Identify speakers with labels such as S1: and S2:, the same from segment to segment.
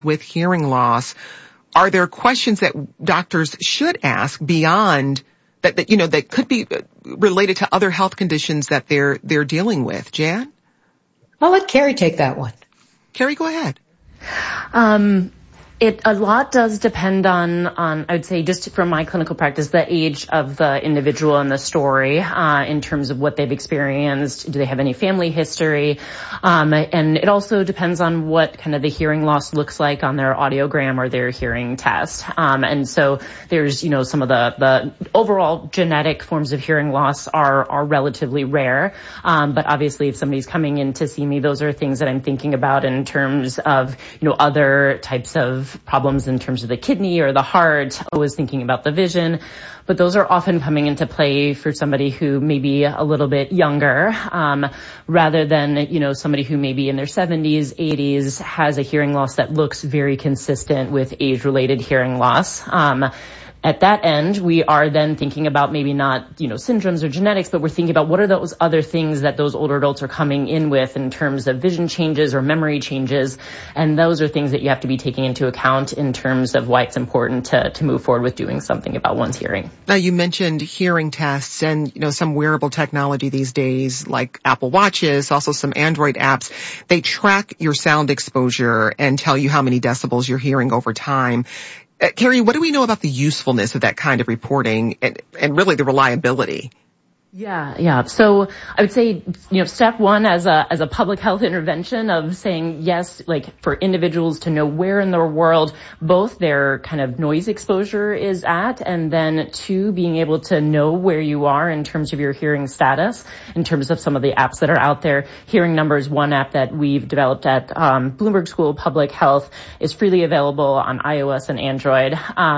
S1: with hearing loss, are there questions that doctors should ask beyond that could be related to other health conditions that they're dealing with? Jan?
S2: I'll let Carrie take that one.
S1: Carrie, go ahead.
S3: A lot does depend on, I would say, just from my clinical practice, the age of the individual and the story, in terms of what they've experienced. Do they have any family history? And it also depends on what kind of the hearing loss looks like on their audiogram or their hearing test. And so there's, some of the overall genetic forms of hearing loss are relatively rare. But obviously if somebody's coming in to see me, those are things that I'm thinking about in terms of, other types of problems in terms of the kidney or the heart, always thinking about the vision. But those are often coming into play for somebody who may be a little bit younger, rather than, somebody who may be in their 70s, 80s, has a hearing loss that looks very consistent with age-related hearing loss. At that end, we are then thinking about maybe not, syndromes or genetics, but we're thinking about what are those other things that those older adults are coming in with in terms of vision changes or memory changes. And those are things that you have to be taking into account in terms of why it's important to move forward with doing something about one's hearing.
S1: Now, you mentioned hearing tests and, some wearable technology these days like Apple Watches, also some Android apps. They track your sound exposure and tell you how many decibels you're hearing over time. Carrie, what do we know about the usefulness of that kind of reporting and really the reliability?
S3: Yeah. So I would say, step one as a public health intervention of saying yes, like for individuals to know where in their world both their kind of noise exposure is at, and then two, being able to know where you are in terms of your hearing status, in terms of some of the apps that are out there. Hearing Number is one app that we've developed at Bloomberg School of Public Health, is freely available on iOS and Android.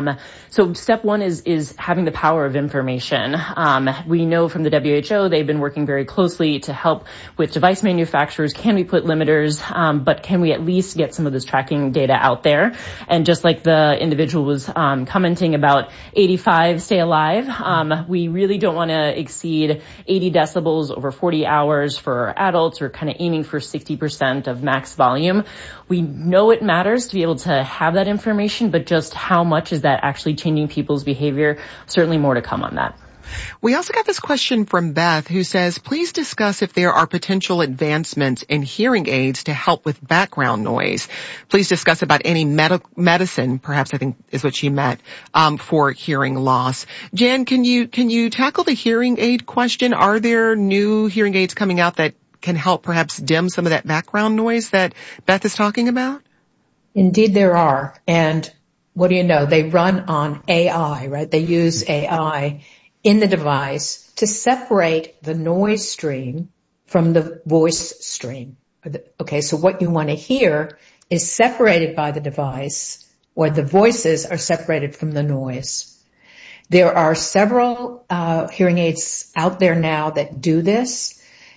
S3: So step one is having the power of information. We know from the WHO, they've been working very closely to help with device manufacturers. Can we put limiters? But can we at least get some of this tracking data out there? And just like the individual was commenting about 85 stay alive, we really don't want to exceed 80 decibels over 40 hours for adults. We're kind of aiming for 60% of max volume. We know it matters to be able to have that information, but just how much is that actually changing people's behavior? Certainly more to come on that.
S1: We also got this question from Beth, who says, please discuss if there are potential advancements in hearing aids to help with background noise. Please discuss about any medicine, perhaps I think is what she meant, for hearing loss. Jan, can you tackle the hearing aid question? Are there new hearing aids coming out that can help perhaps dim some of that background noise that Beth is talking about?
S2: Indeed there are. And what do you know? They run on AI, right? They use AI in the device to separate the noise stream from the voice stream. Okay, so what you want to hear is separated by the device, or the voices are separated from the noise. There are several hearing aids out there now that do this.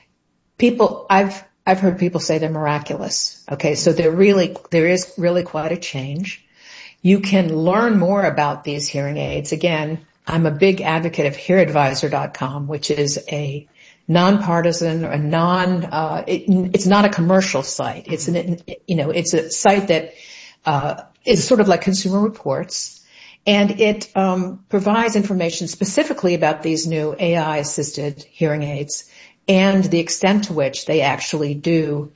S2: I've heard people say they're miraculous. Okay, so there is really quite a change. You can learn more about these hearing aids. Again, I'm a big advocate of HearAdvisor.com, which is a nonpartisan or it's not a commercial site. It's it's a site that is sort of like Consumer Reports, and it provides information specifically about these new AI-assisted hearing aids and the extent to which they actually do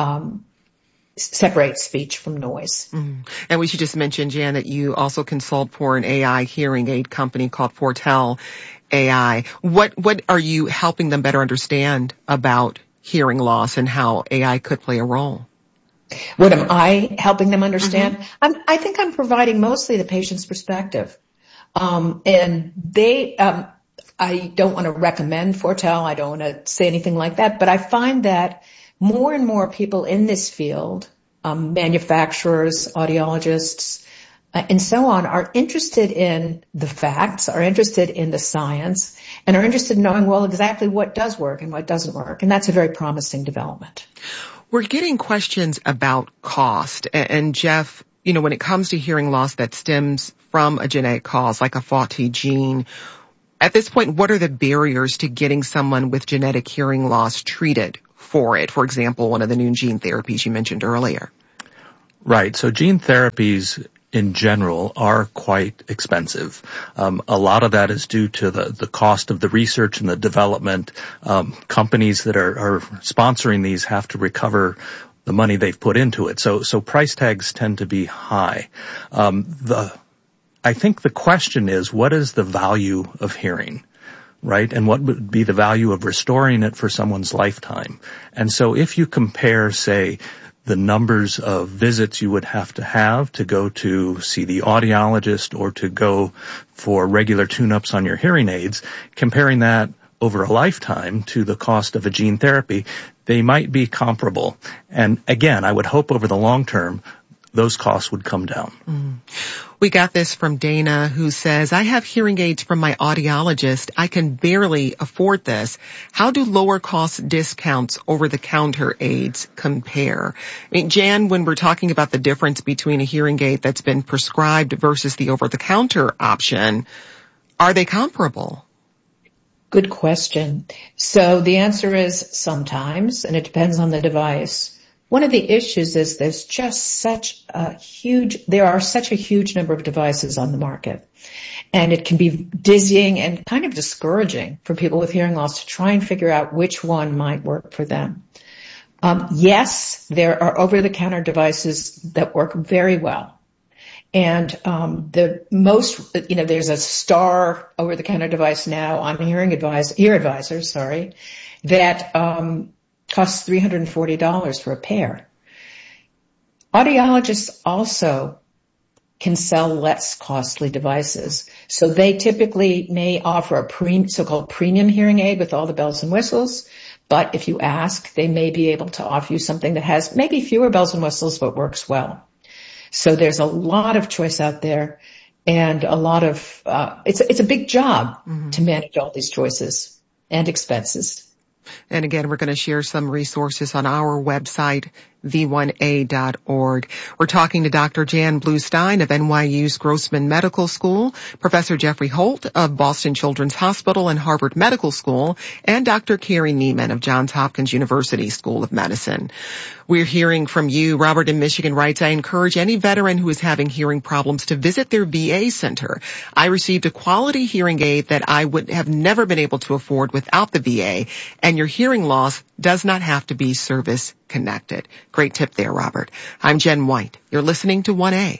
S2: separate speech from noise.
S1: And we should just mention, Jan, that you also consult for an AI hearing aid company called Fortel AI. What are you helping them better understand about hearing loss and how AI could play a role?
S2: What am I helping them understand? I think I'm providing mostly the patient's perspective. And I don't want to recommend Fortel. I don't want to say anything like that, but I find that more and more people in this field, manufacturers, audiologists, and so on, are interested in the facts, are interested in the science, and are interested in knowing, well, exactly what does work and what doesn't work. And that's a very promising development.
S1: We're getting questions about cost. And Jeff, when it comes to hearing loss that stems from a genetic cause, like a faulty gene, at this point, what are the barriers to getting someone with genetic hearing loss treated for it? For example, one of the new gene therapies you mentioned earlier.
S4: Right. So gene therapies in general are quite expensive. A lot of that is due to the cost of the research and the development. Companies that are sponsoring these have to recover the money they've put into it. So price tags tend to be high. I think the question is, what is the value of hearing? Right? And what would be the value of restoring it for someone's lifetime? And so if you compare, say, the numbers of visits you would have to go to see the audiologist or to go for regular tune-ups on your hearing aids, comparing that over a lifetime to the cost of a gene therapy, they might be comparable. And again, I would hope over the long term, those costs would come down.
S1: We got this from Dana, who says, I have hearing aids from my audiologist. I can barely afford this. How do lower cost discounts over the counter aids compare? I mean, Jan, when we're talking about the difference between a hearing aid that's been prescribed versus the over the counter option, are they comparable?
S2: Good question. So the answer is sometimes, and it depends on the device. One of the issues is there are such a huge number of devices on the market. And it can be dizzying and kind of discouraging for people with hearing loss to try and figure out which one might work for them. Yes, there are over-the-counter devices that work very well. And there's a star over-the-counter device now on Ear Advisor, that costs $340 for a pair. Audiologists also can sell less costly devices. So they typically may offer a so-called premium hearing aid with all the bells and whistles. But if you ask, they may be able to offer you something that has maybe fewer bells and whistles but works well. So there's a lot of choice out there, and a lot of it's a big job to manage all these choices and expenses.
S1: And again, we're going to share some resources on our website, v1a.org. We're talking to Dr. Jan Bluestein of NYU's Grossman Medical School, Professor Jeffrey Holt of Boston Children's Hospital and Harvard Medical School, and Dr. Carrie Neiman of Johns Hopkins University School of Medicine. We're hearing from you. Robert in Michigan writes, I encourage any veteran who is having hearing problems to visit their VA center. I received a quality hearing aid that I would have never been able to afford without the VA, and your hearing loss does not have to be service connected. Great tip there, Robert. I'm Jen White. You're listening to 1A.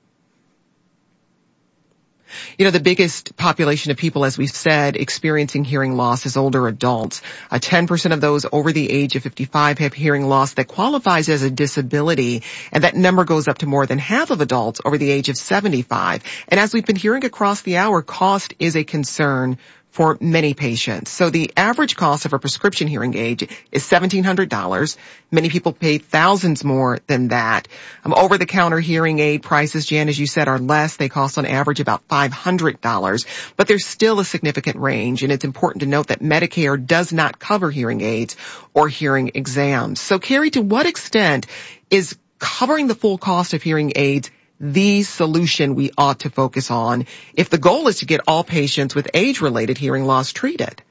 S1: You know, the biggest population of people, as we've said, experiencing hearing loss is older adults. 10% of those over the age of 55 have hearing loss that qualifies as a disability, and that number goes up to more than half of adults over the age of 75. And as we've been hearing across the hour, cost is a concern for many patients. So the average cost of a prescription hearing aid is $1,700. Many people pay thousands more than that. Over-the-counter hearing aid prices, Jan, as you said, are less. They cost on average about $500. But there's still a significant range, and it's important to note that Medicare does not cover hearing aids or hearing exams. So, Carrie, to what extent is covering the full cost of hearing aids the solution we ought to focus on if the goal is to get all patients with age-related hearing loss treated?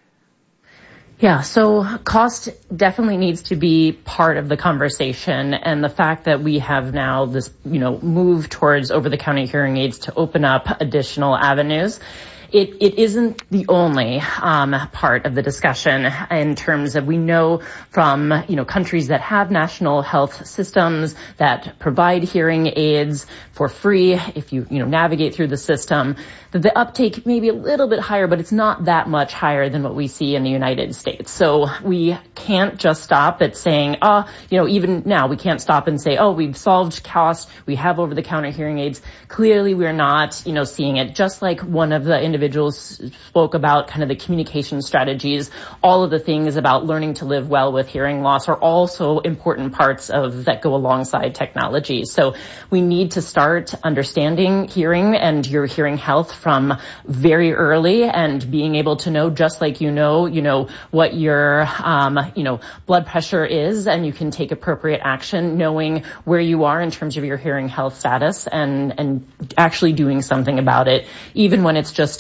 S3: Yeah, so cost definitely needs to be part of the conversation, and the fact that we have now this, move towards over-the-counter hearing aids to open up additional avenues. It isn't the only part of the discussion in terms of we know from countries that have national health systems that provide hearing aids for free if you navigate through the system, that the uptake may be a little bit higher, but it's not that much higher than what we see in the United States. So we can't just stop at saying, even now we can't stop and say, we've solved cost, we have over-the-counter hearing aids. Clearly we're not, seeing it. Just like one of the individuals spoke about kind of the communication strategies, all of the things about learning to live well with hearing loss are also important parts of that go alongside technology. So we need to start understanding hearing and your hearing health from very early, and being able to know, just like what your blood pressure is, and you can take appropriate action, knowing where you are in terms of your hearing health status, and actually doing something about it, even when it's just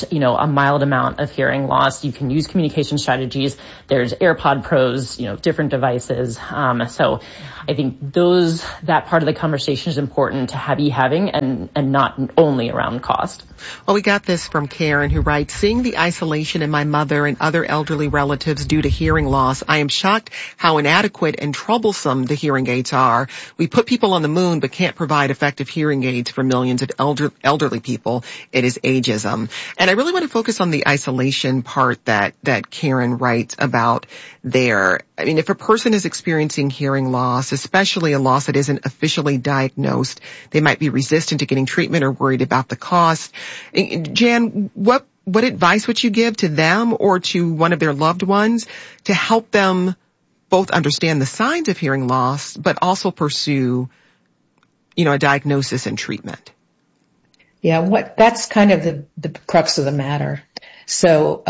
S3: a mild amount of hearing loss. You can use communication strategies. There's AirPod Pros, different devices. So I think that part of the conversation is important to be having and not only around cost.
S1: Well, we got this from Karen, who writes, seeing the isolation in my mother and other elderly relatives due to hearing loss, I am shocked how inadequate and troublesome the hearing aids are. We put people on the moon but can't provide effective hearing aids for millions of elderly people. It is ageism. And I really want to focus on the isolation part that Karen writes about there. I mean, if a person is experiencing hearing loss, especially a loss that isn't officially diagnosed, they might be resistant to getting treatment or worried about the cost. Jan, what advice would you give to them or to one of their loved ones to help them both understand the signs of hearing loss, but also pursue, a diagnosis and treatment?
S2: Yeah, that's kind of the crux of the matter. So,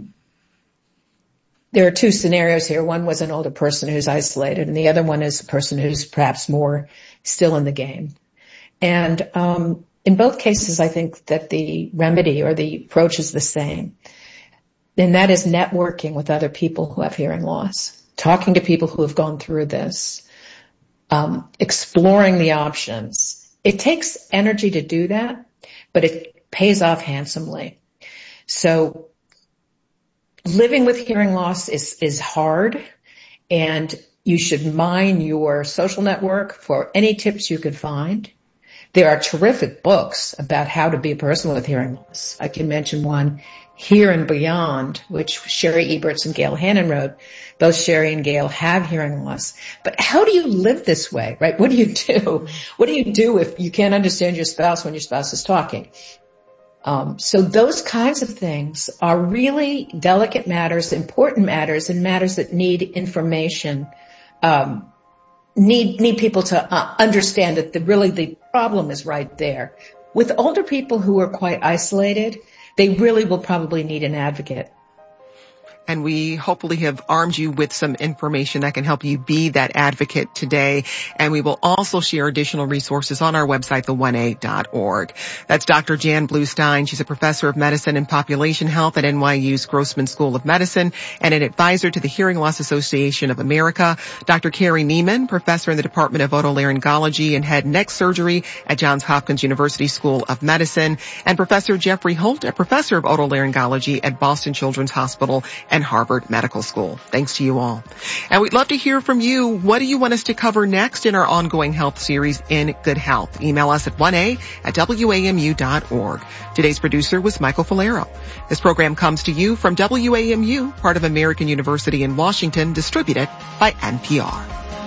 S2: there are two scenarios here. One was an older person who's isolated, and the other one is a person who's perhaps more still in the game. And in both cases, I think that the remedy or the approach is the same. And that is networking with other people who have hearing loss, talking to people who have gone through this, exploring the options. It takes energy to do that, but it pays off handsomely. So living with hearing loss is hard, and you should mine your social network for any tips you could find. There are terrific books about how to be a person with hearing loss. I can mention one, Here and Beyond, which Sherry Eberts and Gail Hannon wrote. Both Sherry and Gail have hearing loss. But how do you live this way, right? What do you do? What do you do if you can't understand your spouse when your spouse is talking? So those kinds of things are really delicate matters, important matters, and matters that need information, need people to understand that the problem is right there. With older people who are quite isolated, they really will probably need an advocate.
S1: And we hopefully have armed you with some information that can help you be that advocate today. And we will also share additional resources on our website, the1a.org. That's Dr. Jan Bluestein. She's a professor of medicine and population health at NYU's Grossman School of Medicine and an advisor to the Hearing Loss Association of America. Dr. Carrie Neiman, professor in the Department of Otolaryngology and Head and Neck Surgery at Johns Hopkins University School of Medicine. And Professor Jeffrey Holt, a professor of otolaryngology at Boston Children's Hospital and Harvard Medical School. Thanks to you all. And we'd love to hear from you. What do you want us to cover next in our ongoing health series, In Good Health? Email us at 1a@wamu.org. Today's producer was Michael Falero. This program comes to you from WAMU, part of American University in Washington, distributed by NPR.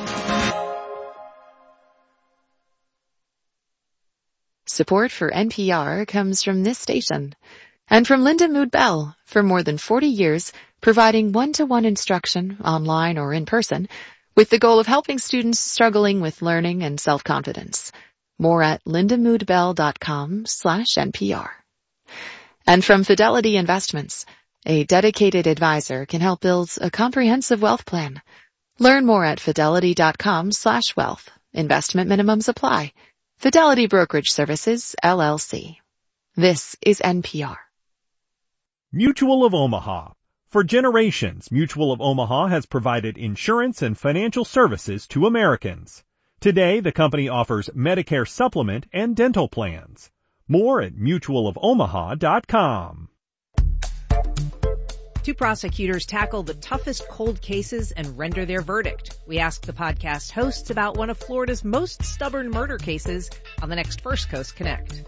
S5: Support for NPR comes from this station and from Linda Mood Bell. For more than 40 years, providing one-to-one instruction, online or in person, with the goal of helping students struggling with learning and self-confidence. More at lindamoodbell.com/NPR. And from Fidelity Investments, a dedicated advisor can help build a comprehensive wealth plan. Learn more at fidelity.com/wealth. Investment minimums apply. Fidelity Brokerage Services, LLC. This is NPR.
S6: Mutual of Omaha. For generations, Mutual of Omaha has provided insurance and financial services to Americans. Today, the company offers Medicare supplement and dental plans. More at mutualofomaha.com.
S7: Two prosecutors tackle the toughest cold cases and render their verdict. We ask the podcast hosts about one of Florida's most stubborn murder cases on the next First Coast Connect.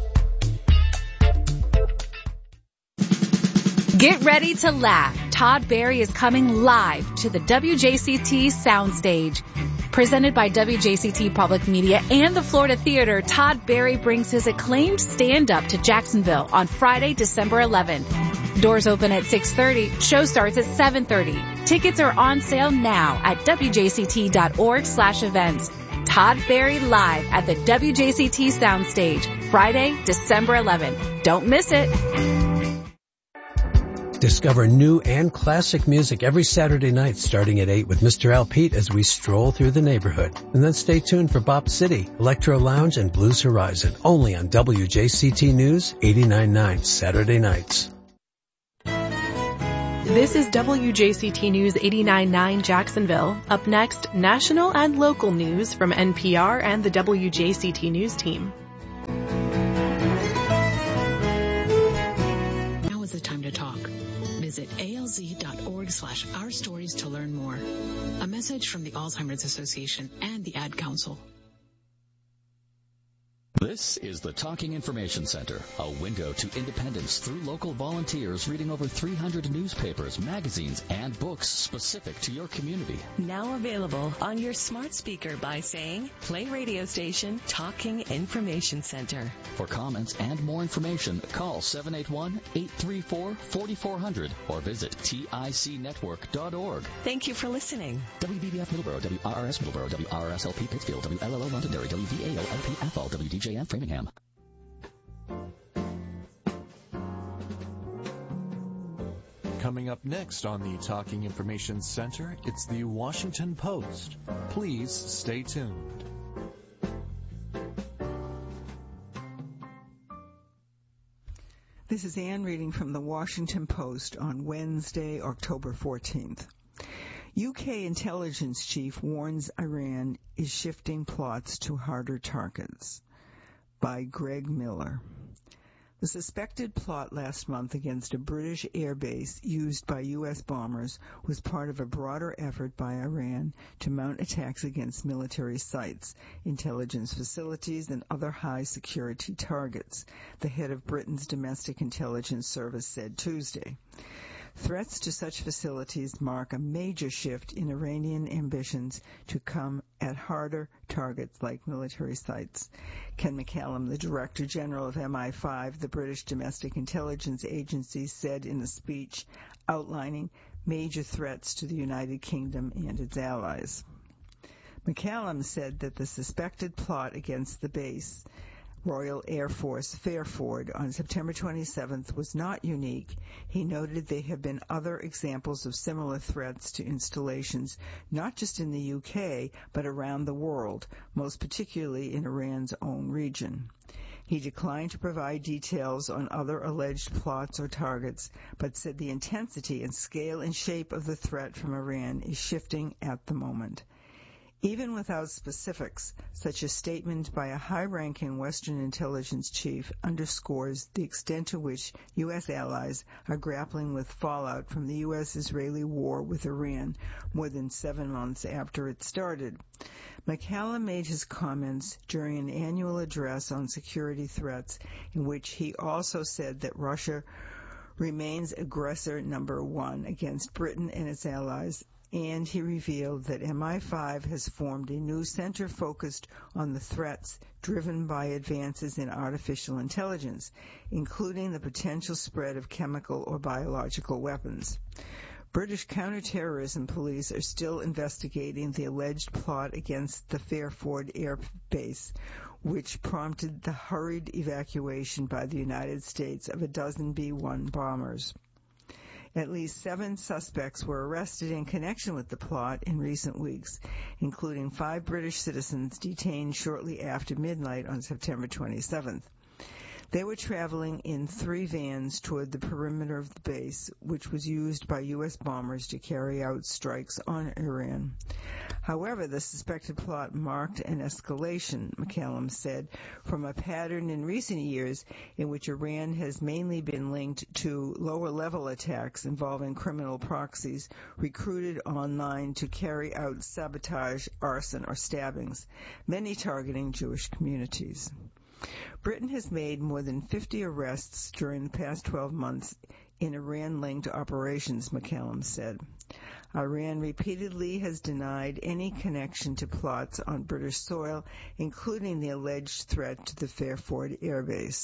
S8: Get ready to laugh. Todd Barry is coming live to the WJCT Soundstage. Presented by WJCT Public Media and the Florida Theater, Todd Barry brings his acclaimed stand-up to Jacksonville on Friday, December 11th. Doors open at 6:30. Show starts at 7:30. Tickets are on sale now at WJCT.org/events. Todd Barry live at the WJCT Soundstage, Friday, December 11th. Don't miss it.
S9: Discover new and classic music every Saturday night starting at 8 with Mr. Al Pete as we stroll through the neighborhood. And then stay tuned for Bop City, Electro Lounge, and Blues Horizon, only on WJCT News 89.9 Saturday nights.
S10: This is WJCT News 89.9 Jacksonville. Up next, national and local news from NPR and the WJCT News team.
S11: Now is the time to talk. Visit alz.org/ourstories to learn more. A message from the Alzheimer's Association and the Ad Council.
S12: This is the Talking Information Center, a window to independence through local volunteers reading over 300 newspapers, magazines, and books specific to your community.
S13: Now available on your smart speaker by saying, play radio station Talking Information Center.
S12: For comments and more information, call 781-834-4400 or visit ticnetwork.org.
S13: Thank you for listening.
S12: WBBF Middleborough, WRRS Middleborough, WRSLP Pittsfield, WLLO Londonderry, WVAO-LP Ethel, WDJM Framingham.
S14: Coming up next on the Talking Information Center, it's the Washington Post. Please stay tuned.
S15: This is Ann reading from the Washington Post on Wednesday, October 14th. UK intelligence chief warns Iran is shifting plots to harder targets. By Greg Miller. The suspected plot last month against a British airbase used by U.S. bombers was part of a broader effort by Iran to mount attacks against military sites, intelligence facilities, and other high-security targets, the head of Britain's Domestic Intelligence Service said Tuesday. Threats to such facilities mark a major shift in Iranian ambitions to come at harder targets like military sites. Ken McCallum, the Director General of MI5, the British Domestic Intelligence Agency, said in a speech outlining major threats to the United Kingdom and its allies. McCallum said that the suspected plot against the base, Royal Air Force Fairford, on September 27th was not unique. He noted there have been other examples of similar threats to installations, not just in the UK, but around the world, most particularly in Iran's own region. He declined to provide details on other alleged plots or targets, but said the intensity and scale and shape of the threat from Iran is shifting at the moment. Even without specifics, such a statement by a high-ranking Western intelligence chief underscores the extent to which U.S. allies are grappling with fallout from the U.S.-Israeli war with Iran more than 7 months after it started. McCallum made his comments during an annual address on security threats, in which he also said that Russia remains aggressor number one against Britain and its allies, and he revealed that MI5 has formed a new center focused on the threats driven by advances in artificial intelligence, including the potential spread of chemical or biological weapons. British counterterrorism police are still investigating the alleged plot against the Fairford Air Base, which prompted the hurried evacuation by the United States of a dozen B-1 bombers. At least 7 suspects were arrested in connection with the plot in recent weeks, including 5 British citizens detained shortly after midnight on September 27th. They were traveling in 3 vans toward the perimeter of the base, which was used by U.S. bombers to carry out strikes on Iran. However, the suspected plot marked an escalation, McCallum said, from a pattern in recent years in which Iran has mainly been linked to lower-level attacks involving criminal proxies recruited online to carry out sabotage, arson, or stabbings, many targeting Jewish communities. Britain has made more than 50 arrests during the past 12 months in Iran-linked operations, McCallum said. Iran repeatedly has denied any connection to plots on British soil, including the alleged threat to the Fairford Air Base.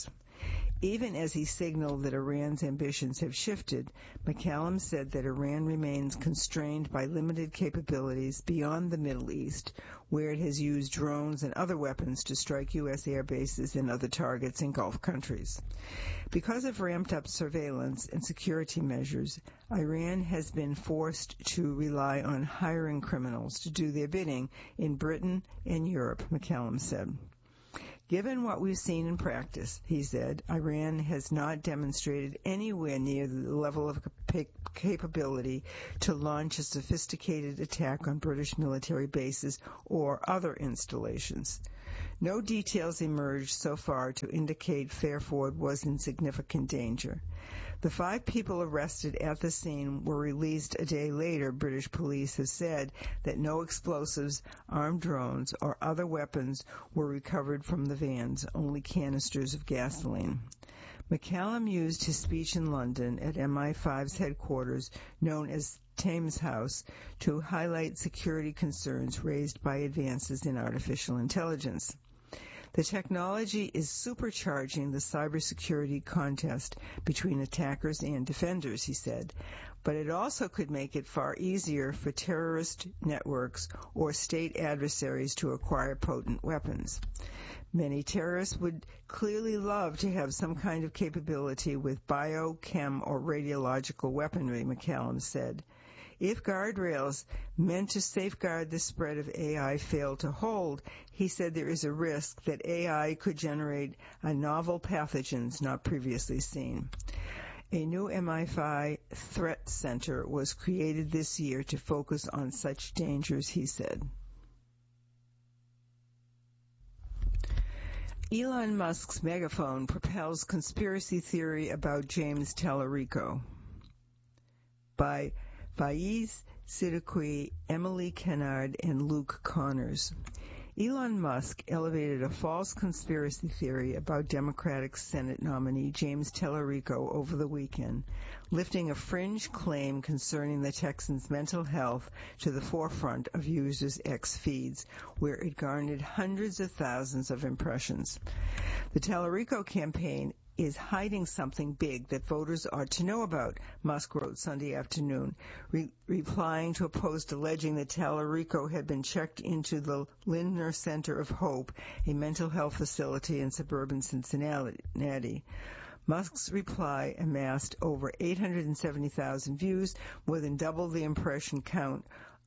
S15: Even as he signaled that Iran's ambitions have shifted, McCallum said that Iran remains constrained by limited capabilities beyond the Middle East, where it has used drones and other weapons to strike U.S. air bases and other targets in Gulf countries. Because of ramped-up surveillance and security measures, Iran has been forced to rely on hiring criminals to do their bidding in Britain and Europe, McCallum said. Given what we've seen in practice, he said, Iran has not demonstrated anywhere near the level of capability to launch a sophisticated attack on British military bases or other installations. No details emerged so far to indicate Fairford was in significant danger. The 5 people arrested at the scene were released a day later. British police have said that no explosives, armed drones, or other weapons were recovered from the vans, only canisters of gasoline. McCallum used his speech in London at MI5's headquarters, known as Thames House, to highlight security concerns raised by advances in artificial intelligence. The technology is supercharging the cybersecurity contest between attackers and defenders, he said, but it also could make it far easier for terrorist networks or state adversaries to acquire potent weapons. Many terrorists would clearly love to have some kind of capability with bio, chem, or radiological weaponry, McCallum said. If guardrails meant to safeguard the spread of AI fail to hold, he said there is a risk that AI could generate novel pathogens not previously seen. A new MI5 threat center was created this year to focus on such dangers, he said. Elon Musk's megaphone propels conspiracy theory about James Tallarico. By Faiz Siddiqui, Emily Kennard, and Luke Connors. Elon Musk elevated a false conspiracy theory about Democratic Senate nominee James Tallarico over the weekend, lifting a fringe claim concerning the Texan's mental health to the forefront of users' X feeds, where it garnered hundreds of thousands of impressions. The Tallarico campaign is hiding something big that voters ought to know about, Musk wrote Sunday afternoon, replying to a post alleging that Tallarico had been checked into the Lindner Center of Hope, a mental health facility in suburban Cincinnati. Musk's reply amassed over 870,000 views, more than double the impression count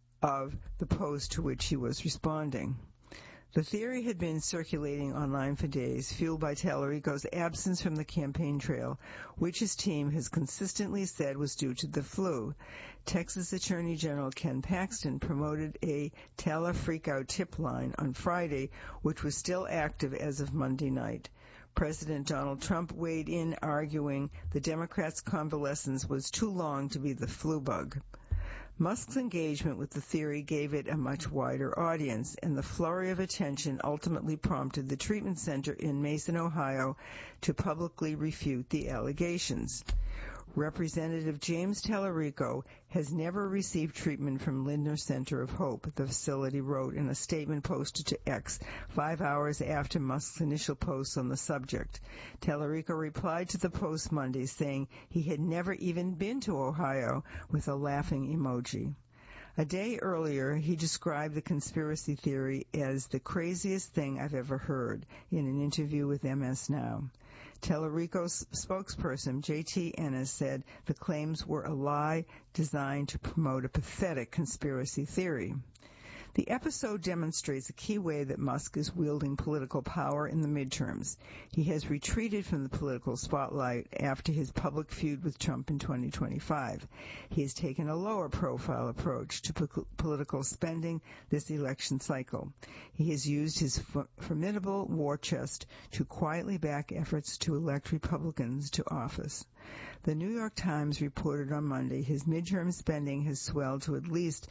S15: of the post to which he was responding. The theory had been circulating online for days, fueled by Tallarico's absence from the campaign trail, which his team has consistently said was due to the flu. Texas Attorney General Ken Paxton promoted a Talla Freakout tip line on Friday, which was still active as of Monday night. President Donald Trump weighed in, arguing the Democrats' convalescence was too long to be the flu bug. Musk's engagement with the theory gave it a much wider audience, and the flurry of attention ultimately prompted the treatment center in Mason, Ohio, to publicly refute the allegations. Representative James Tallarico has never received treatment from Lindner Center of Hope, the facility wrote in a statement posted to X 5 hours after Musk's initial post on the subject. Tallarico replied to the post Monday saying he had never even been to Ohio, with a laughing emoji. A day earlier, he described the conspiracy theory as the craziest thing I've ever heard in an interview with MS Now. Tallarico's spokesperson, J.T. Ennis, said the claims were a lie designed to promote a pathetic conspiracy theory. The episode demonstrates a key way that Musk is wielding political power in the midterms. He has retreated from the political spotlight after his public feud with Trump in 2025. He has taken a lower-profile approach to political spending this election cycle. He has used his formidable war chest to quietly back efforts to elect Republicans to office. The New York Times reported on Monday his midterm spending has swelled to at least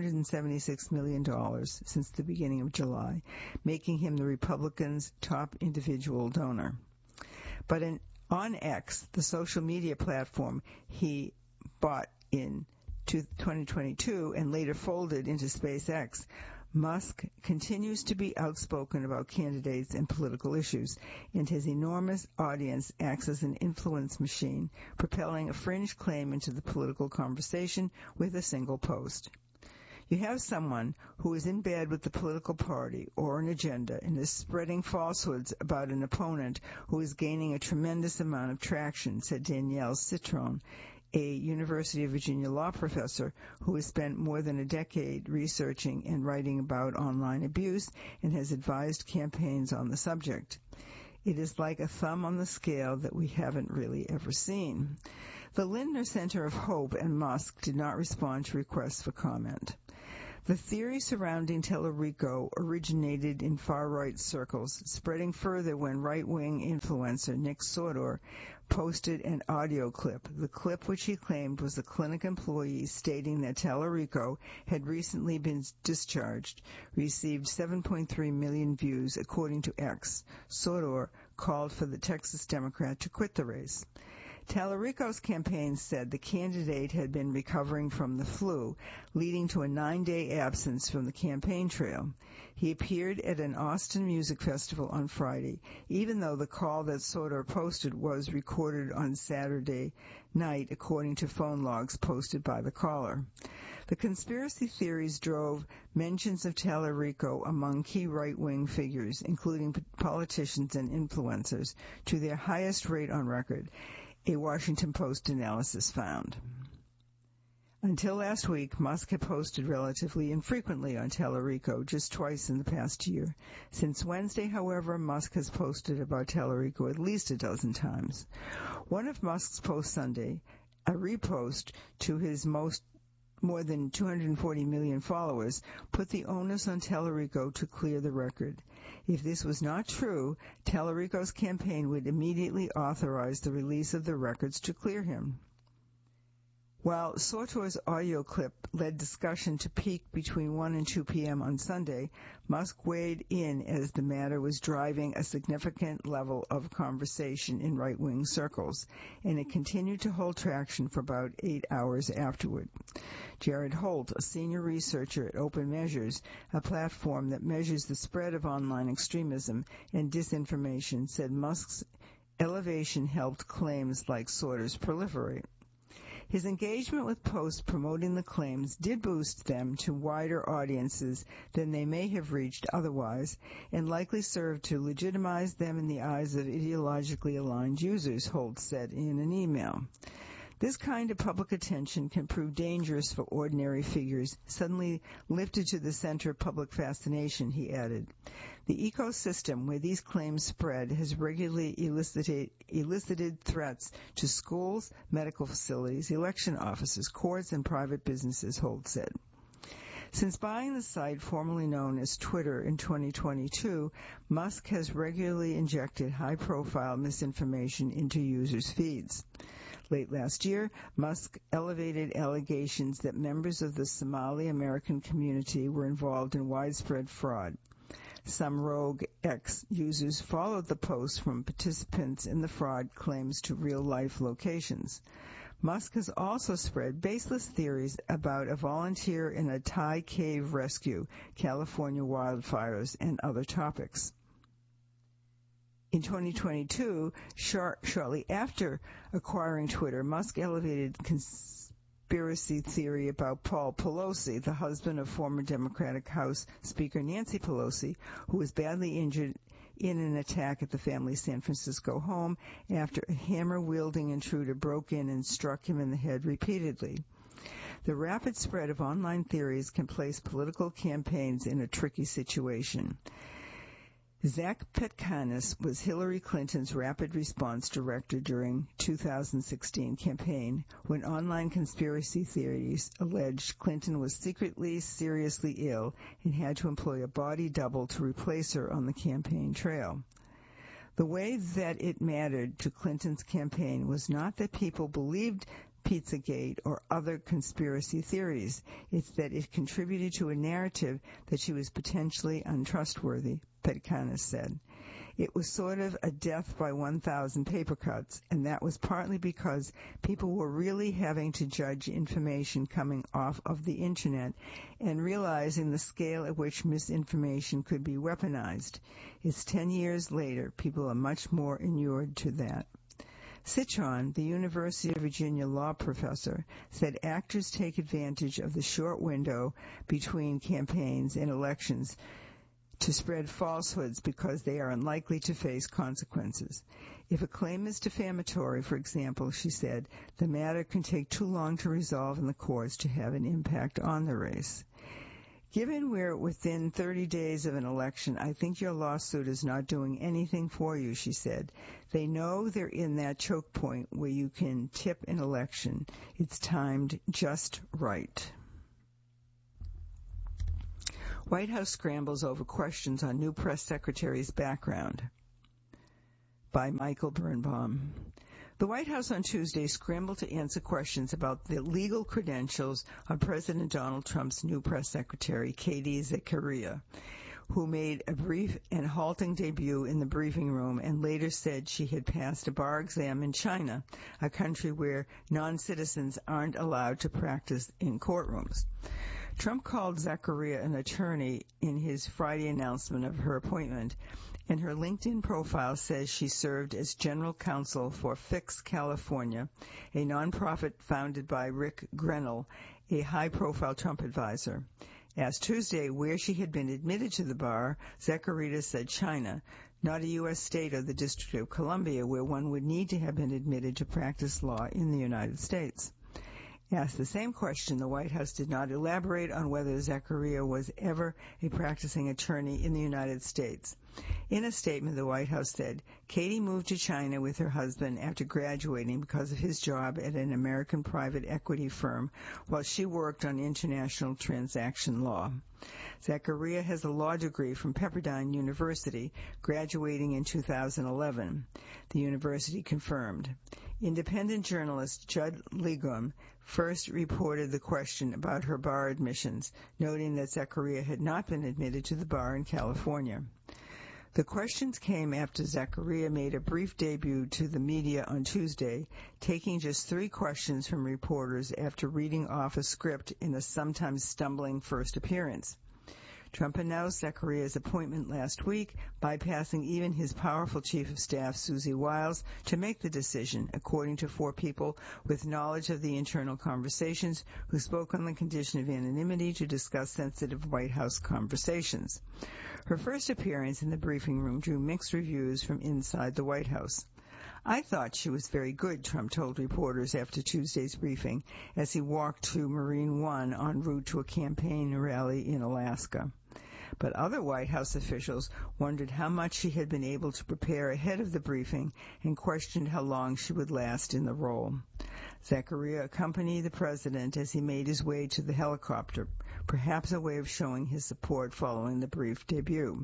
S15: $276 million since the beginning of July, making him the Republicans' top individual donor. But on X, the social media platform he bought in 2022 and later folded into SpaceX, Musk continues to be outspoken about candidates and political issues, and his enormous audience acts as an influence machine, propelling a fringe claim into the political conversation with a single post. You have someone who is in bed with the political party or an agenda and is spreading falsehoods about an opponent who is gaining a tremendous amount of traction, said Danielle Citron, a University of Virginia law professor who has spent more than a decade researching and writing about online abuse and has advised campaigns on the subject. It is like a thumb on the scale that we haven't really ever seen. The Lindner Center of Hope and Musk did not respond to requests for comment. The theory surrounding Tellerico originated in far-right circles, spreading further when right-wing influencer Nick Sodor posted an audio clip, the clip which he claimed was a clinic employee stating that Tellerico had recently been discharged, received 7.3 million views, according to X. Sodor called for the Texas Democrat to quit the race. Tellerico's campaign said the candidate had been recovering from the flu, leading to a 9-day absence from the campaign trail. He appeared at an Austin music festival on Friday, even though the call that Sodor posted was recorded on Saturday night, according to phone logs posted by the caller. The conspiracy theories drove mentions of Tellerico among key right-wing figures, including politicians and influencers, to their highest rate on record, a Washington Post analysis found. Until last week, Musk had posted relatively infrequently on Tellerico, just twice in the past year. Since Wednesday, however, Musk has posted about Tellerico at least a dozen times. One of Musk's posts Sunday, a repost to his more than 240 million followers, put the onus on Tellerico to clear the record. If this was not true, Tellerico's campaign would immediately authorize the release of the records to clear him. While Sodor's audio clip led discussion to peak between 1 and 2 p.m. on Sunday, Musk weighed in as the matter was driving a significant level of conversation in right-wing circles, and it continued to hold traction for about 8 hours afterward. Jared Holt, a senior researcher at Open Measures, a platform that measures the spread of online extremism and disinformation, said Musk's elevation helped claims like Sodor's proliferate. His engagement with posts promoting the claims did boost them to wider audiences than they may have reached otherwise, and likely served to legitimize them in the eyes of ideologically aligned users, Holt said in an email. This kind of public attention can prove dangerous for ordinary figures suddenly lifted to the center of public fascination, he added. The ecosystem where these claims spread has regularly elicited threats to schools, medical facilities, election offices, courts, and private businesses, Holt said. Since buying the site formerly known as Twitter in 2022, Musk has regularly injected high-profile misinformation into users' feeds. Late last year, Musk elevated allegations that members of the Somali American community were involved in widespread fraud. Some rogue X users followed the posts from participants in the fraud claims to real-life locations. Musk has also spread baseless theories about a volunteer in a Thai cave rescue, California wildfires, and other topics. In 2022, shortly after acquiring Twitter, Musk elevated conspiracy theory about Paul Pelosi, the husband of former Democratic House Speaker Nancy Pelosi, who was badly injured in an attack at the family's San Francisco home after a hammer-wielding intruder broke in and struck him in the head repeatedly. The rapid spread of online theories can place political campaigns in a tricky situation. Zach Petkanis was Hillary Clinton's rapid response director during 2016 campaign when online conspiracy theories alleged Clinton was secretly seriously ill and had to employ a body double to replace her on the campaign trail. The way that it mattered to Clinton's campaign was not that people believed Pizzagate or other conspiracy theories. It's that it contributed to a narrative that she was potentially untrustworthy, Petkanis said. It was sort of a death by 1,000 paper cuts, and that was partly because people were really having to judge information coming off of the Internet and realizing the scale at which misinformation could be weaponized. It's 10 years later. People are much more inured to that. Citron, the University of Virginia law professor, said actors take advantage of the short window between campaigns and elections to spread falsehoods because they are unlikely to face consequences. If a claim is defamatory, for example, she said, the matter can take too long to resolve in the courts to have an impact on the race. Given we're within 30 days of an election, I think your lawsuit is not doing anything for you, she said. They know they're in that choke point where you can tip an election. It's timed just right. White House scrambles over questions on new press secretary's background. By Michael Birnbaum. The White House on Tuesday scrambled to answer questions about the legal credentials of President Donald Trump's new press secretary, Katie Zakaria, who made a brief and halting debut in the briefing room and later said she had passed a bar exam in China, a country where non-citizens aren't allowed to practice in courtrooms. Trump called Zakaria an attorney in his Friday announcement of her appointment, and her LinkedIn profile says she served as general counsel for Fix California, a nonprofit founded by Rick Grenell, a high-profile Trump advisor. Asked Tuesday where she had been admitted to the bar, Zakaria said China, not a U.S. state or the District of Columbia where one would need to have been admitted to practice law in the United States. Asked the same question, the White House did not elaborate on whether Zakaria was ever a practicing attorney in the United States. In a statement, the White House said, Katie moved to China with her husband after graduating because of his job at an American private equity firm while she worked on international transaction law. Zakaria has a law degree from Pepperdine University, graduating in 2011. The university confirmed. Independent journalist Judd Legum first reported the question about her bar admissions, noting that Zakaria had not been admitted to the bar in California. The questions came after Zakaria made a brief debut to the media on Tuesday, taking just 3 questions from reporters after reading off a script in a sometimes stumbling first appearance. Trump announced Zakaria's appointment last week, bypassing even his powerful chief of staff, Susie Wiles, to make the decision, according to 4 people with knowledge of the internal conversations who spoke on the condition of anonymity to discuss sensitive White House conversations. Her first appearance in the briefing room drew mixed reviews from inside the White House. I thought she was very good, Trump told reporters after Tuesday's briefing as he walked to Marine One en route to a campaign rally in Alaska. But other White House officials wondered how much she had been able to prepare ahead of the briefing and questioned how long she would last in the role. Zakaria accompanied the president as he made his way to the helicopter, perhaps a way of showing his support following the brief debut.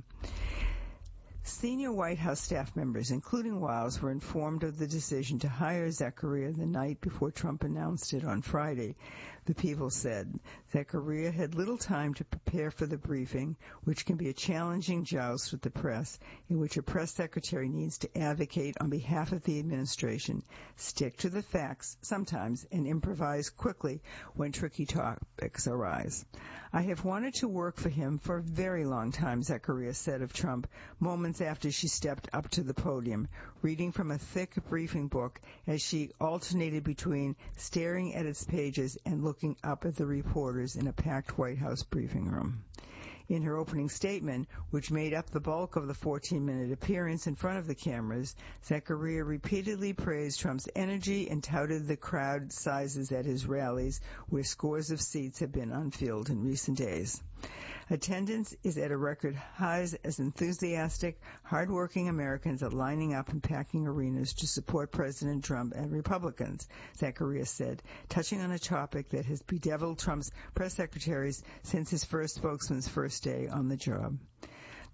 S15: Senior White House staff members, including Wiles, were informed of the decision to hire Zakaria the night before Trump announced it on Friday. The people said Zakaria had little time to prepare for the briefing, which can be a challenging joust with the press, in which a press secretary needs to advocate on behalf of the administration, stick to the facts sometimes, and improvise quickly when tricky topics arise. I have wanted to work for him for a very long time, Zakaria said of Trump, moments after she stepped up to the podium, reading from a thick briefing book as she alternated between staring at its pages and looking up at the reporters in a packed White House briefing room. In her opening statement, which made up the bulk of the 14-minute appearance in front of the cameras, Zakaria repeatedly praised Trump's energy and touted the crowd sizes at his rallies, where scores of seats have been unfilled in recent days. Attendance is at a record highs as enthusiastic, hard-working Americans are lining up and packing arenas to support President Trump and Republicans, Zakaria said, touching on a topic that has bedeviled Trump's press secretaries since his first spokesman's first day on the job.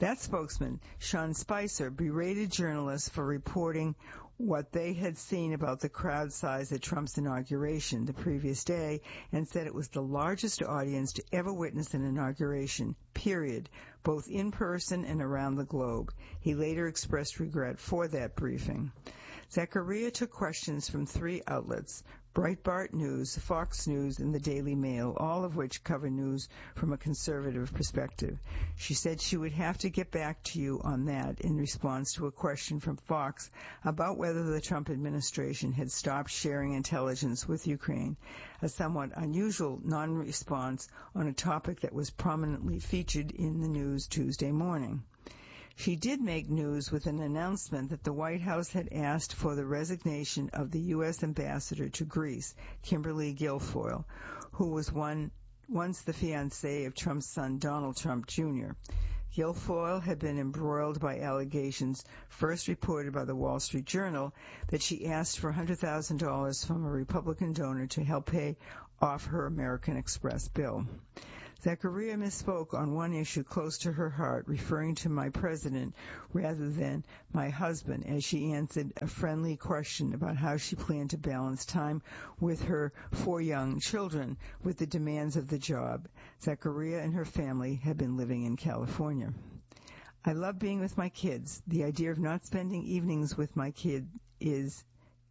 S15: That spokesman, Sean Spicer, berated journalists for reporting what they had seen about the crowd size at Trump's inauguration the previous day and said it was the largest audience to ever witness an inauguration, period, both in person and around the globe. He later expressed regret for that briefing. Zachariah took questions from 3 outlets, Breitbart News, Fox News, and the Daily Mail, all of which cover news from a conservative perspective. She said she would have to get back to you on that in response to a question from Fox about whether the Trump administration had stopped sharing intelligence with Ukraine, a somewhat unusual non-response on a topic that was prominently featured in the news Tuesday morning. She did make news with an announcement that the White House had asked for the resignation of the U.S. ambassador to Greece, Kimberly Guilfoyle, who was once the fiancée of Trump's son, Donald Trump Jr. Guilfoyle had been embroiled by allegations first reported by the Wall Street Journal that she asked for $100,000 from a Republican donor to help pay off her American Express bill. Zachariah misspoke on one issue close to her heart, referring to my president rather than my husband, as she answered a friendly question about how she planned to balance time with her 4 young children with the demands of the job. Zachariah and her family had been living in California. I love being with my kids. The idea of not spending evenings with my kids is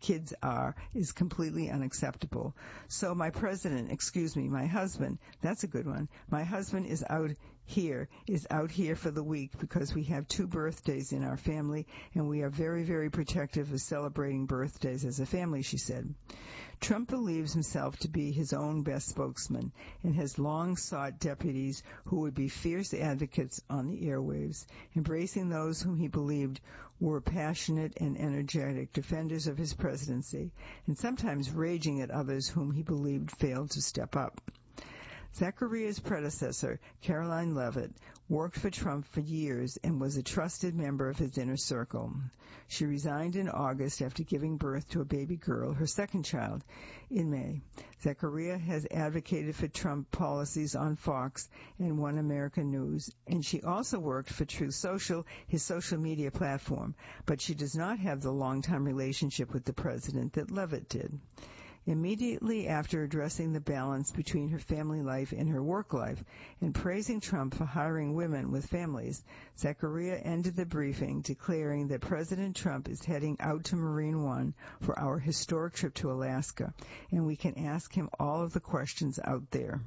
S15: completely unacceptable. So my husband, that's a good one. My husband is out here for the week because we have 2 birthdays in our family and we are very, very protective of celebrating birthdays as a family, she said. Trump believes himself to be his own best spokesman and has long sought deputies who would be fierce advocates on the airwaves, embracing those whom he believed were passionate and energetic defenders of his presidency, and sometimes raging at others whom he believed failed to step up. Zachariah's predecessor, Caroline Leavitt, worked for Trump for years and was a trusted member of his inner circle. She resigned in August after giving birth to a baby girl, her second child, in May. Zachariah has advocated for Trump policies on Fox and One American News, and she also worked for Truth Social, his social media platform, but she does not have the long-time relationship with the president that Leavitt did. Immediately after addressing the balance between her family life and her work life and praising Trump for hiring women with families, Zachariah ended the briefing declaring that President Trump is heading out to Marine One for our historic trip to Alaska, and we can ask him all of the questions out there.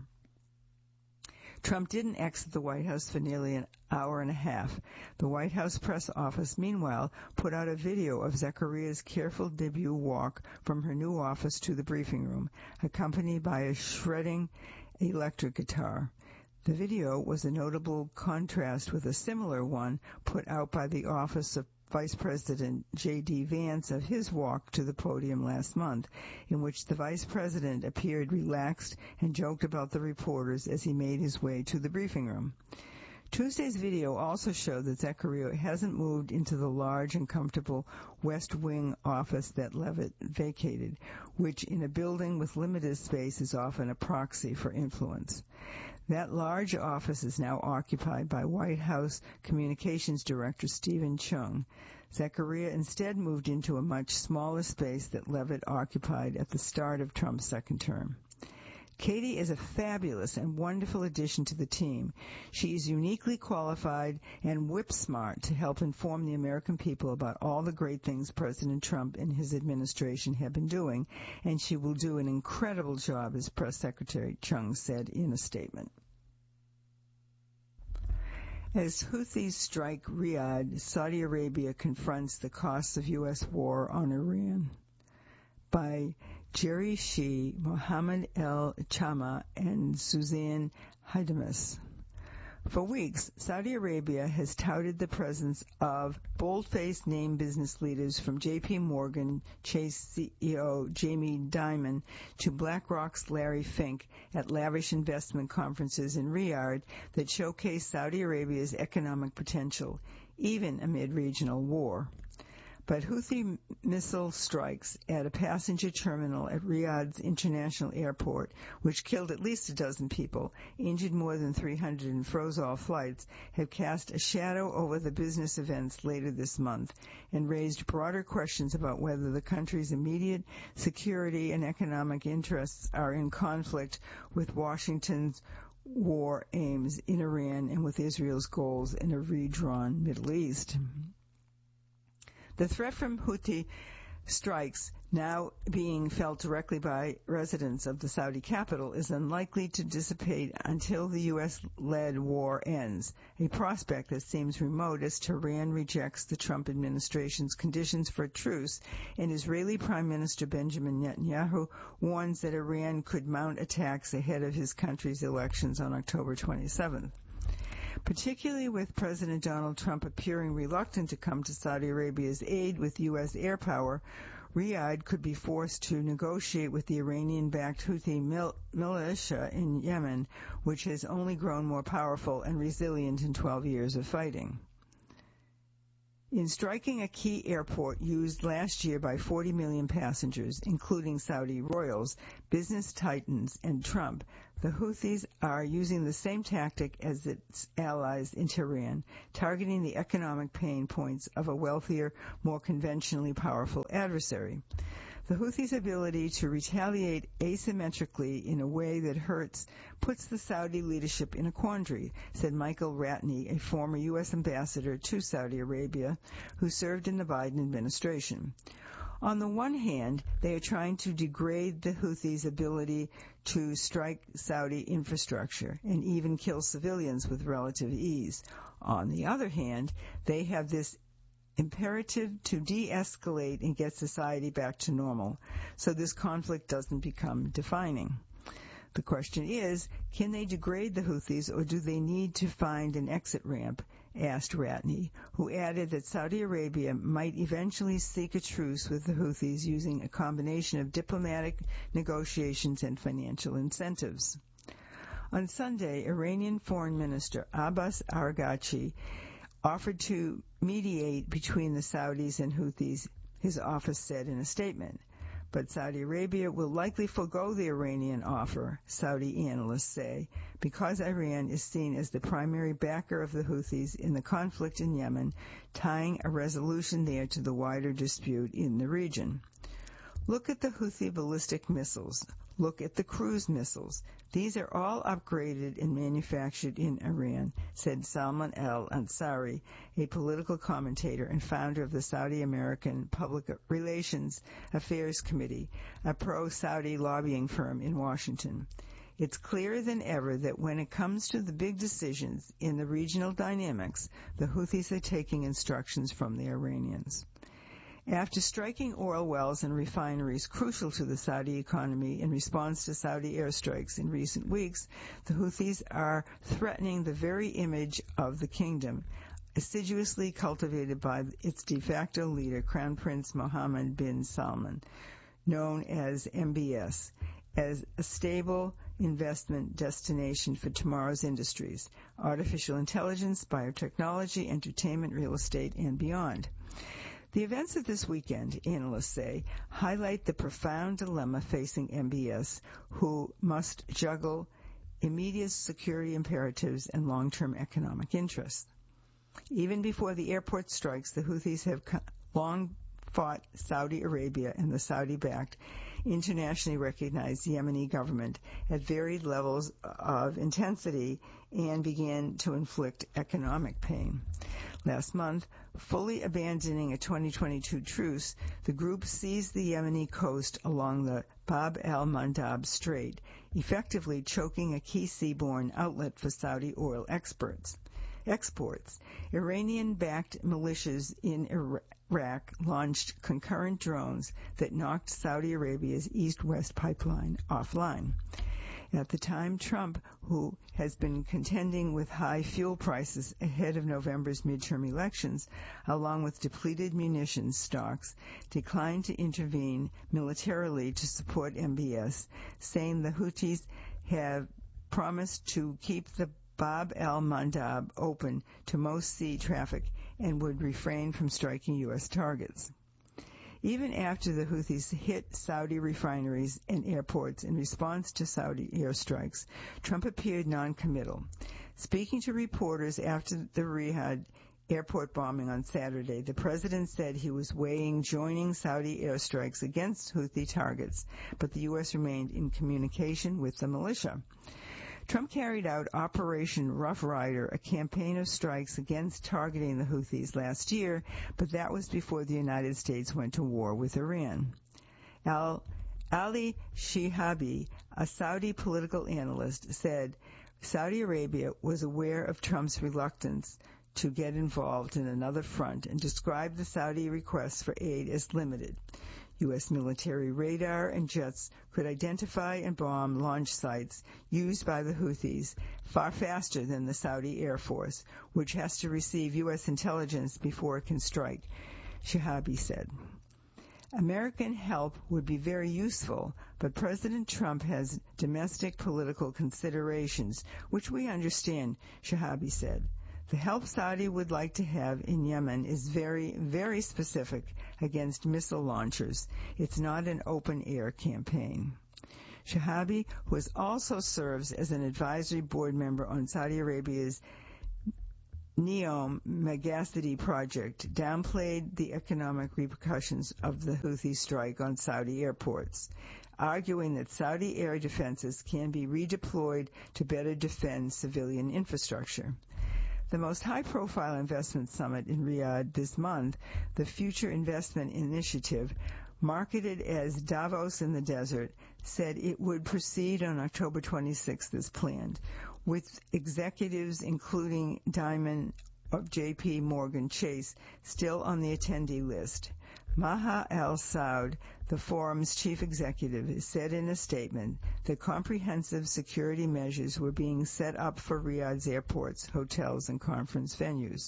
S15: Trump didn't exit the White House for nearly an hour and a half. The White House press office, meanwhile, put out a video of Zachariah's careful debut walk from her new office to the briefing room, accompanied by a shredding electric guitar. The video was a notable contrast with a similar one put out by the office of Vice President J.D. Vance of his walk to the podium last month, in which the Vice President appeared relaxed and joked about the reporters as he made his way to the briefing room. Tuesday's video also showed that Zachariah hasn't moved into the large and comfortable West Wing office that Leavitt vacated, which in a building with limited space is often a proxy for influence. That large office is now occupied by White House Communications Director Stephen Chung. Zachariah instead moved into a much smaller space that Leavitt occupied at the start of Trump's second term. Katie is a fabulous and wonderful addition to the team. She is uniquely qualified and whip-smart to help inform the American people about all the great things President Trump and his administration have been doing, and she will do an incredible job as Press Secretary, Chung said in a statement. As Houthis strike Riyadh, Saudi Arabia confronts the costs of U.S. war on Iran. By Jerry Shee, Mohammed El Chama, and Suzanne Heidemus. For weeks, Saudi Arabia has touted the presence of bold-faced name business leaders from J.P. Morgan Chase CEO Jamie Dimon to BlackRock's Larry Fink at lavish investment conferences in Riyadh that showcase Saudi Arabia's economic potential, even amid regional war. But Houthi missile strikes at a passenger terminal at Riyadh's International Airport, which killed at least a dozen people, injured more than 300 and froze all flights, have cast a shadow over the business events later this month and raised broader questions about whether the country's immediate security and economic interests are in conflict with Washington's war aims in Iran and with Israel's goals in a redrawn Middle East. The threat from Houthi strikes, now being felt directly by residents of the Saudi capital, is unlikely to dissipate until the U.S.-led war ends, a prospect that seems remote as Tehran rejects the Trump administration's conditions for a truce, and Israeli Prime Minister Benjamin Netanyahu warns that Iran could mount attacks ahead of his country's elections on October 27th. Particularly with President Donald Trump appearing reluctant to come to Saudi Arabia's aid with U.S. air power, Riyadh could be forced to negotiate with the Iranian-backed Houthi militia in Yemen, which has only grown more powerful and resilient in 12 years of fighting. In striking a key airport used last year by 40 million passengers, including Saudi royals, business titans, and Trump, the Houthis are using the same tactic as its allies in Tehran, targeting the economic pain points of a wealthier, more conventionally powerful adversary. The Houthis' ability to retaliate asymmetrically in a way that hurts puts the Saudi leadership in a quandary, said Michael Ratney, a former U.S. ambassador to Saudi Arabia, who served in the Biden administration. On the one hand, they are trying to degrade the Houthis' ability to strike Saudi infrastructure and even kill civilians with relative ease. On the other hand, they have this imperative to de-escalate and get society back to normal, so this conflict doesn't become defining. The question is, can they degrade the Houthis, or do they need to find an exit ramp? Asked Ratney, who added that Saudi Arabia might eventually seek a truce with the Houthis using a combination of diplomatic negotiations and financial incentives. On Sunday, Iranian Foreign Minister Abbas Araghchi offered to mediate between the Saudis and Houthis, his office said in a statement. But Saudi Arabia will likely forego the Iranian offer, Saudi analysts say, because Iran is seen as the primary backer of the Houthis in the conflict in Yemen, tying a resolution there to the wider dispute in the region. Look at the Houthi ballistic missiles. Look at the cruise missiles. These are all upgraded and manufactured in Iran, said Salman al-Ansari, a political commentator and founder of the Saudi American Public Relations Affairs Committee, a pro-Saudi lobbying firm in Washington. It's clearer than ever that when it comes to the big decisions in the regional dynamics, the Houthis are taking instructions from the Iranians. After striking oil wells and refineries crucial to the Saudi economy in response to Saudi airstrikes in recent weeks, the Houthis are threatening the very image of the kingdom, assiduously cultivated by its de facto leader, Crown Prince Mohammed bin Salman, known as MBS, as a stable investment destination for tomorrow's industries, artificial intelligence, biotechnology, entertainment, real estate, and beyond. The events of this weekend, analysts say, highlight the profound dilemma facing MBS, who must juggle immediate security imperatives and long-term economic interests. Even before the airport strikes, the Houthis have long fought Saudi Arabia and the Saudi-backed, internationally recognized Yemeni government at varied levels of intensity and began to inflict economic pain. Last month, fully abandoning a 2022 truce, the group seized the Yemeni coast along the Bab el-Mandab Strait, effectively choking a key seaborne outlet for Saudi oil exports. Iranian-backed militias in Iraq launched concurrent drones that knocked Saudi Arabia's east-west pipeline offline. At the time, Trump, who has been contending with high fuel prices ahead of November's midterm elections, along with depleted munitions stocks, declined to intervene militarily to support MBS, saying the Houthis have promised to keep the Bab el-Mandab open to most sea traffic and would refrain from striking U.S. targets. Even after the Houthis hit Saudi refineries and airports in response to Saudi airstrikes, Trump appeared non-committal. Speaking to reporters after the Riyadh airport bombing on Saturday, the president said he was weighing joining Saudi airstrikes against Houthi targets, but the U.S. remained in communication with the militia. Trump carried out Operation Rough Rider, a campaign of strikes against targeting the Houthis last year, but that was before the United States went to war with Iran. Ali Shihabi, a Saudi political analyst, said Saudi Arabia was aware of Trump's reluctance to get involved in another front and described the Saudi requests for aid as limited. U.S. military radar and jets could identify and bomb launch sites used by the Houthis far faster than the Saudi Air Force, which has to receive U.S. intelligence before it can strike, Shihabi said. American help would be very useful, but President Trump has domestic political considerations, which we understand, Shihabi said. The help Saudi would like to have in Yemen is very, very specific against missile launchers. It's not an open-air campaign. Shihabi, who also serves as an advisory board member on Saudi Arabia's Neom Megacity project, downplayed the economic repercussions of the Houthi strike on Saudi airports, arguing that Saudi air defenses can be redeployed to better defend civilian infrastructure. The most high-profile investment summit in Riyadh this month, the Future Investment Initiative, marketed as Davos in the Desert, said it would proceed on October 26th as planned, with executives including Diamond of J.P. Morgan Chase still on the attendee list. Maha al-Saud, the forum's chief executive, said in a statement that comprehensive security measures were being set up for Riyadh's airports, hotels, and conference venues.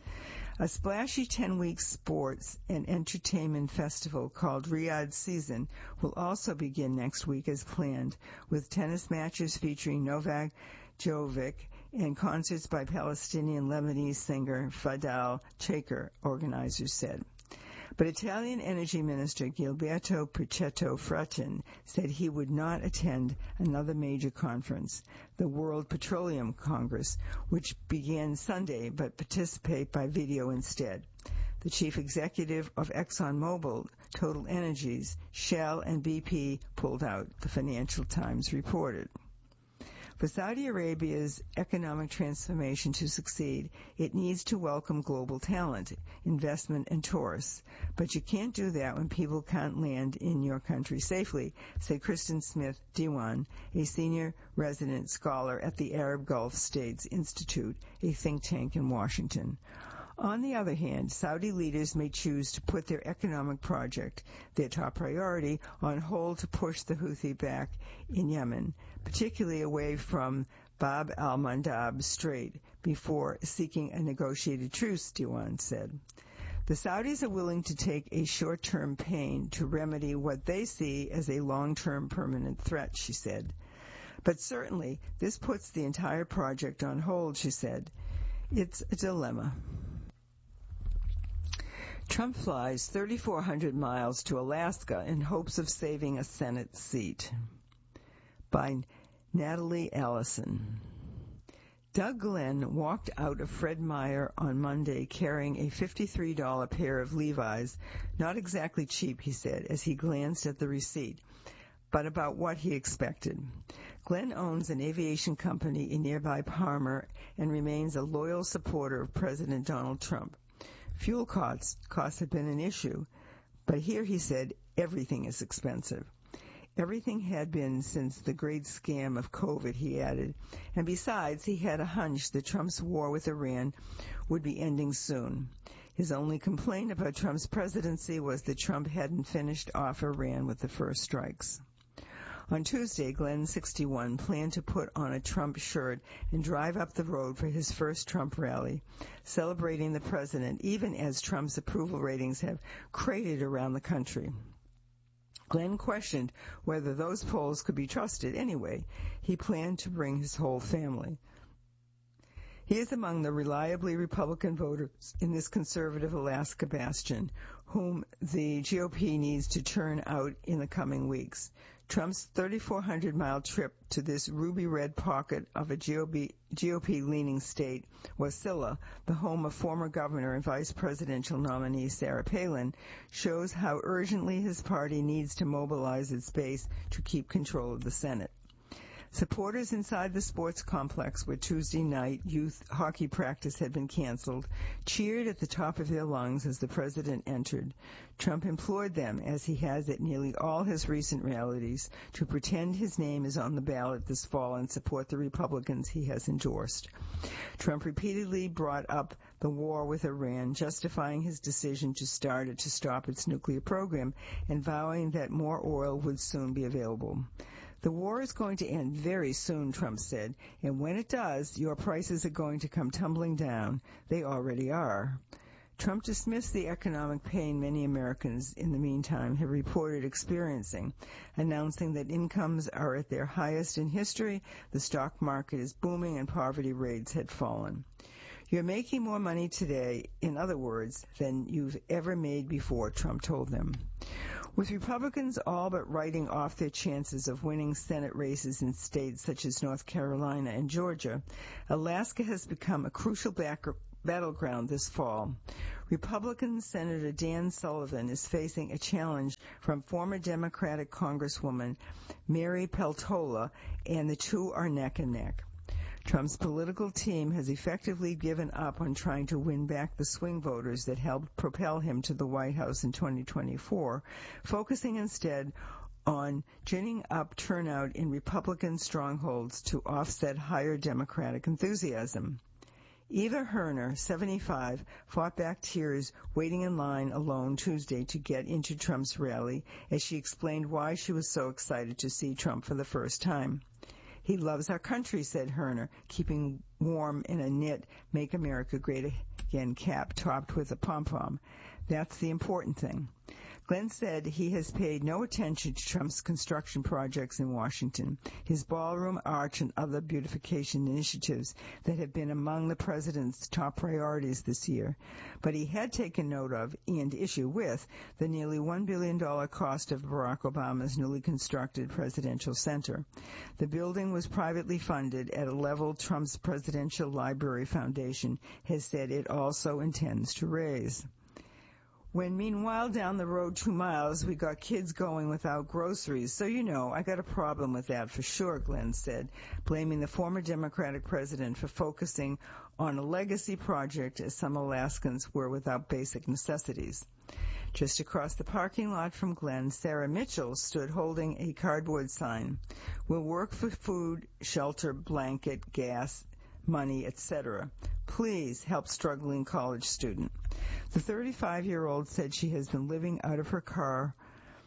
S15: A splashy 10-week sports and entertainment festival called Riyadh Season will also begin next week as planned, with tennis matches featuring Novak Djokovic and concerts by Palestinian-Lebanese singer Fadal Chaker, organizers said. But Italian Energy Minister Gilberto Pichetto Fratin said he would not attend another major conference, the World Petroleum Congress, which began Sunday but participate by video instead. The chief executive of ExxonMobil, Total Energies, Shell, and BP pulled out, the Financial Times reported. For Saudi Arabia's economic transformation to succeed, it needs to welcome global talent, investment, and tourists. But you can't do that when people can't land in your country safely, said Kristen Smith Diwan, a senior resident scholar at the Arab Gulf States Institute, a think tank in Washington. On the other hand, Saudi leaders may choose to put their economic project, their top priority, on hold to push the Houthi back in Yemen, particularly away from Bab al-Mandab Strait, before seeking a negotiated truce, Diwan said. The Saudis are willing to take a short-term pain to remedy what they see as a long-term permanent threat, she said. But certainly, this puts the entire project on hold, she said. It's a dilemma. Trump flies 3,400 miles to Alaska in hopes of saving a Senate seat. By Natalie Allison. Doug Glenn walked out of Fred Meyer on Monday carrying a $53 pair of Levi's, not exactly cheap, he said, as he glanced at the receipt, but about what he expected. Glenn owns an aviation company in nearby Palmer and remains a loyal supporter of President Donald Trump. Fuel costs have been an issue, but here he said everything is expensive. Everything had been since the great scam of COVID, he added. And besides, he had a hunch that Trump's war with Iran would be ending soon. His only complaint about Trump's presidency was that Trump hadn't finished off Iran with the first strikes. On Tuesday, Glenn, 61, planned to put on a Trump shirt and drive up the road for his first Trump rally, celebrating the president, even as Trump's approval ratings have cratered around the country. Glenn questioned whether those polls could be trusted anyway. He planned to bring his whole family. He is among the reliably Republican voters in this conservative Alaska bastion, whom the GOP needs to turn out in the coming weeks. Trump's 3,400-mile trip to this ruby-red pocket of a GOP-leaning state, Wasilla, the home of former governor and vice presidential nominee Sarah Palin, shows how urgently his party needs to mobilize its base to keep control of the Senate. Supporters inside the sports complex, where Tuesday night youth hockey practice had been canceled, cheered at the top of their lungs as the president entered. Trump implored them, as he has at nearly all his recent rallies, to pretend his name is on the ballot this fall and support the Republicans he has endorsed. Trump repeatedly brought up the war with Iran, justifying his decision to start it to stop its nuclear program and vowing that more oil would soon be available. The war is going to end very soon, Trump said, and when it does, your prices are going to come tumbling down. They already are. Trump dismissed the economic pain many Americans in the meantime have reported experiencing, announcing that incomes are at their highest in history, the stock market is booming, and poverty rates had fallen. You're making more money today, in other words, than you've ever made before, Trump told them. With Republicans all but writing off their chances of winning Senate races in states such as North Carolina and Georgia, Alaska has become a crucial battleground this fall. Republican Senator Dan Sullivan is facing a challenge from former Democratic Congresswoman Mary Peltola, and the two are neck and neck. Trump's political team has effectively given up on trying to win back the swing voters that helped propel him to the White House in 2024, focusing instead on ginning up turnout in Republican strongholds to offset higher Democratic enthusiasm. Eva Herner, 75, fought back tears waiting in line alone Tuesday to get into Trump's rally as she explained why she was so excited to see Trump for the first time. He loves our country, said Herner, keeping warm in a knit Make America Great Again cap topped with a pom-pom. That's the important thing. Glenn said he has paid no attention to Trump's construction projects in Washington, his ballroom arch and other beautification initiatives that have been among the president's top priorities this year. But he had taken note of and issue with the nearly $1 billion cost of Barack Obama's newly constructed presidential center. The building was privately funded at a level Trump's Presidential Library Foundation has said it also intends to raise. When meanwhile down the road 2 miles we got kids going without groceries, so I got a problem with that for sure, Glenn said, blaming the former Democratic president for focusing on a legacy project as some Alaskans were without basic necessities. Just across the parking lot from Glenn, Sarah Mitchell stood holding a cardboard sign. We'll work for food, shelter, blanket, gas, money, etc. Please help struggling college student. The 35-year-old said she has been living out of her car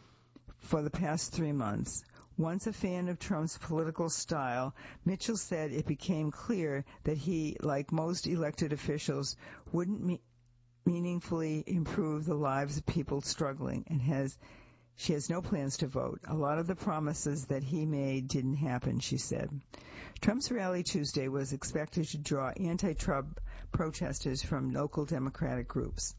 S15: for the past 3 months. Once a fan of Trump's political style, Mitchell said it became clear that he, like most elected officials, wouldn't meaningfully improve the lives of people struggling, and she has no plans to vote. A lot of the promises that he made didn't happen, she said. Trump's rally Tuesday was expected to draw anti-Trump protesters from local Democratic groups.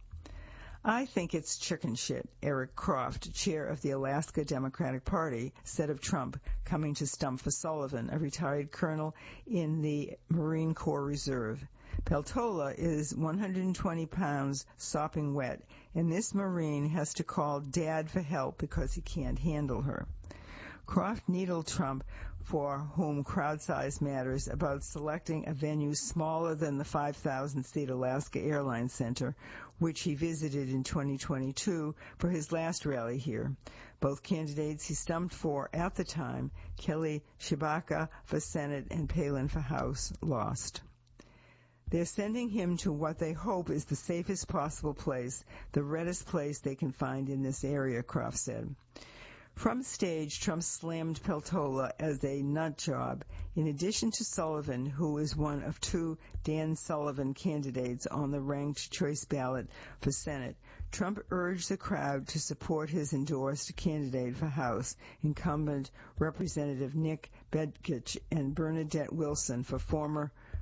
S15: I think it's chicken shit, Eric Croft, chair of the Alaska Democratic Party, said of Trump coming to stump for Sullivan, a retired colonel in the Marine Corps Reserve. Peltola is 120 pounds sopping wet, and this Marine has to call Dad for help because he can't handle her. Croft needled Trump, for whom crowd size matters, about selecting a venue smaller than the 5,000-seat Alaska Airlines Center, which he visited in 2022 for his last rally here. Both candidates he stumped for at the time, Kelly Tshibaka for Senate and Palin for House, lost. They're sending him to what they hope is the safest possible place, the reddest place they can find in this area, Croft said. From stage, Trump slammed Peltola as a nut job. In addition to Sullivan, who is one of 2 Dan Sullivan candidates on the ranked choice ballot for Senate, Trump urged the crowd to support his endorsed candidate for House, incumbent Representative Nick Begich, and Bernadette Wilson for former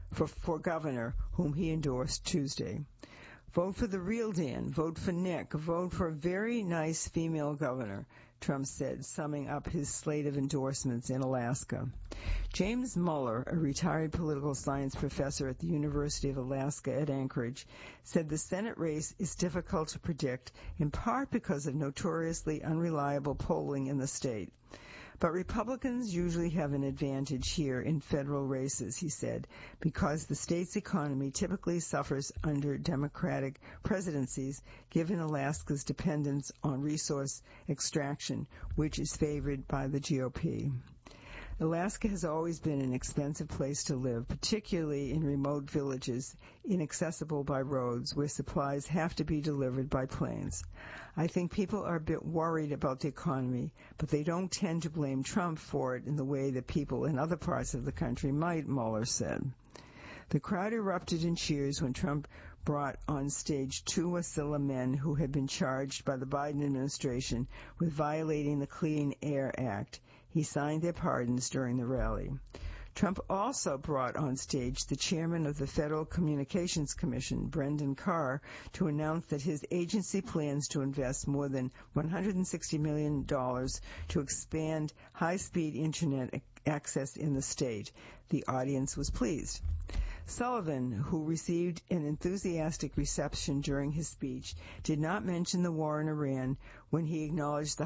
S15: for governor, whom he endorsed Tuesday. Vote for the real Dan. Vote for Nick. Vote for a very nice female governor, Trump said, summing up his slate of endorsements in Alaska. James Mueller, a retired political science professor at the University of Alaska at Anchorage, said the Senate race is difficult to predict, in part because of notoriously unreliable polling in the state. But Republicans usually have an advantage here in federal races, he said, because the state's economy typically suffers under Democratic presidencies, given Alaska's dependence on resource extraction, which is favored by the GOP. Alaska has always been an expensive place to live, particularly in remote villages inaccessible by roads where supplies have to be delivered by planes. I think people are a bit worried about the economy, but they don't tend to blame Trump for it in the way that people in other parts of the country might, Mueller said. The crowd erupted in cheers when Trump brought on stage two Wasilla men who had been charged by the Biden administration with violating the Clean Air Act. He signed their pardons during the rally. Trump also brought on stage the chairman of the Federal Communications Commission, Brendan Carr, to announce that his agency plans to invest more than $160 million to expand high-speed internet access in the state. The audience was pleased. Sullivan, who received an enthusiastic reception during his speech, did not mention the war in Iran when he acknowledged the